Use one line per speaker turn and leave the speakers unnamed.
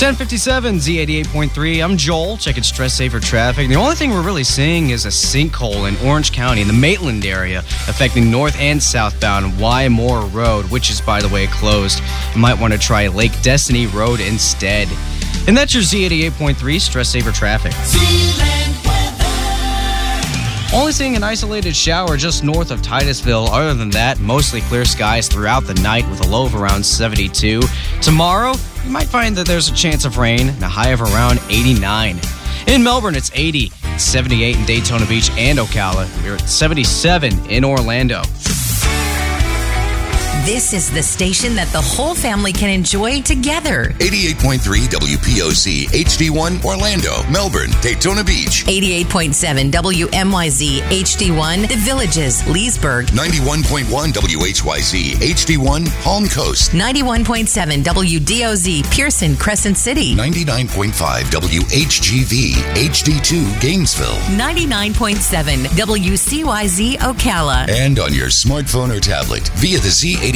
1057 Z88.3. I'm Joel, checking Stress Saver traffic. The only thing we're really seeing is a sinkhole in Orange County in the Maitland area, affecting north and southbound Wymore Road, which is, by the way, closed. You might want to try Lake Destiny Road instead. And that's your Z88.3 Stress Saver traffic. Only seeing an isolated shower just north of Titusville. Other than that, mostly clear skies throughout the night with a low of around 72. Tomorrow, you might find that there's a chance of rain and a high of around 89. In Melbourne, it's 80, 78 in Daytona Beach and Ocala. We're at 77 in Orlando.
This is the station that the whole family can enjoy together.
88.3 WPOC HD1 Orlando, Melbourne, Daytona Beach.
88.7 WMYZ HD1 The Villages, Leesburg.
91.1 WHYZ HD1 Palm Coast.
91.7 WDOZ Pearson, Crescent City.
99.5 WHGV HD2 Gainesville.
99.7 WCYZ Ocala.
And on your smartphone or tablet via the Z88